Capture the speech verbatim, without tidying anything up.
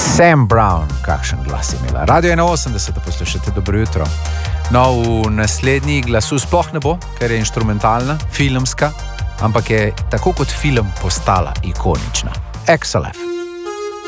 Sam Brown, kakšen glas je imela. Radio enainosemdeset, poslušate, dobro jutro. No, v naslednji glasu sploh ne bo, ker je inštrumentalna, filmska, ampak je tako kot film postala ikonična. X L F.